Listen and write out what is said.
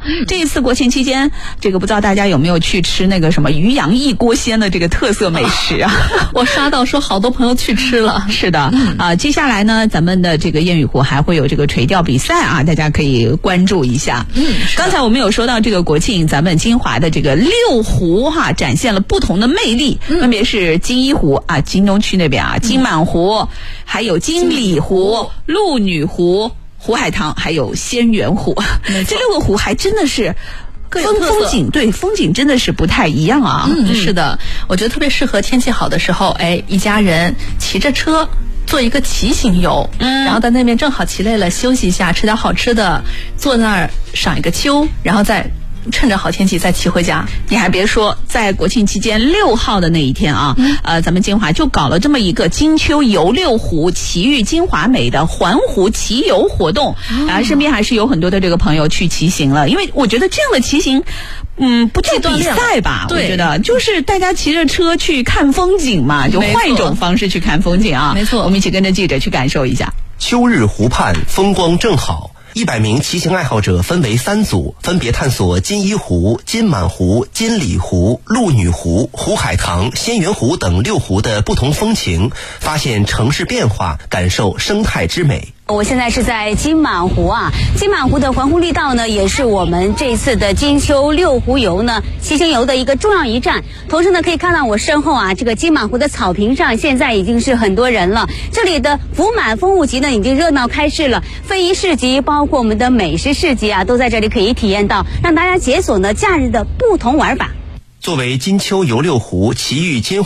这一次国庆期间，这个不知道大家有没有去吃那个什么渔阳一锅鲜的这个特色美食啊？ 我刷到说好多朋友去吃了。 是的，接下来呢，咱们的这个烟雨湖还会有这个垂钓比赛啊，大家可以关注一下。刚才我们有说到这个国庆，咱们金华的这个6湖哈，展现了不同的魅力，分别是金一湖啊，京东区那边啊，金满湖，还有金里湖、陆女湖、湖海棠，还有仙源湖。这6个湖还真的是风景，对，风景真的是不太一样啊。 是的，我觉得特别适合天气好的时候，一家人骑着车做一个骑行游，然后在那边正好骑累了休息一下，吃点好吃的，坐那儿赏一个秋，然后再趁着好天气再骑回家。 你还别说，在国庆期间6号的那一天啊，咱们金华就搞了这么一个金秋游6湖，奇遇金华美的环湖骑游活动。身边还是有很多的这个朋友去骑行了，因为我觉得这样的骑行不叫比赛吧，我觉得就是大家骑着车去看风景嘛，就换一种方式去看风景啊。 没错， 我们一起跟着记者去感受一下。 秋日湖畔风光正好，100名骑行爱好者分为3组，分别探索金一湖、金满湖、金里湖、陆女湖、湖海棠、仙源湖等6湖的不同风情，发现城市变化，感受生态之美。 我现在是在金满湖啊，金满湖的环湖绿道呢，也是我们这次的金秋6湖游呢骑行游的一个重要一站。同时呢，可以看到我身后啊，这个金满湖的草坪上现在已经是很多人了。这里的福满风物集呢，已经热闹开市了，非遗市集包括我们的美食市集啊，都在这里可以体验到，让大家解锁呢假日的不同玩法。 作为金秋游6湖，奇遇金